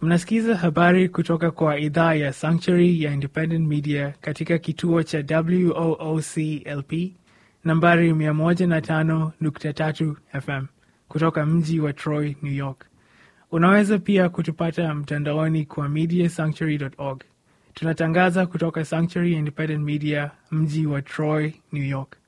Mnasikiza habari kutoka kwa idhaa ya Sanctuary ya Independent Media katika kituo cha WOOC-LP nambari 105.3 FM kutoka mji wa Troy, New York. Unaweza pia kutupata mtandaoni kwa mediasanctuary.org. Tunatangaza kutoka Sanctuary Independent Media, mji wa Troy, New York.